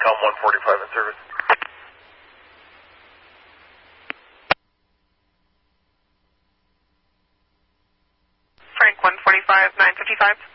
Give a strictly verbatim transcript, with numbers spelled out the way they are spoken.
Tom one forty-five in service. Frank one forty-five, nine fifty-five.